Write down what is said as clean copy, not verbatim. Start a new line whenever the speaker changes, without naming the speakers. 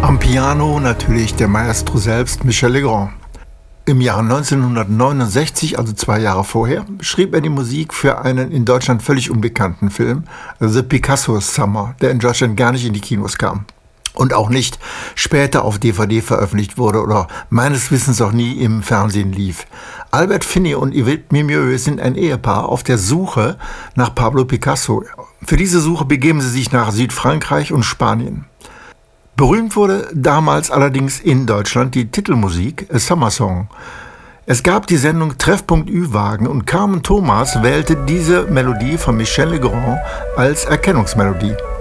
Am Piano natürlich der Maestro selbst, Michel Legrand. Im Jahre 1969, also 2 Jahre vorher, schrieb er die Musik für einen in Deutschland völlig unbekannten Film, The Picasso Summer, der in Deutschland gar nicht in die Kinos kam. Und auch nicht später auf DVD veröffentlicht wurde oder meines Wissens auch nie im Fernsehen lief. Albert Finney und Yvette Mimieux sind ein Ehepaar auf der Suche nach Pablo Picasso. Für diese Suche begeben sie sich nach Südfrankreich und Spanien. Berühmt wurde damals allerdings in Deutschland die Titelmusik A Summer Song. Es gab die Sendung Treffpunkt Ü-Wagen und Carmen Thomas wählte diese Melodie von Michel Legrand als Erkennungsmelodie.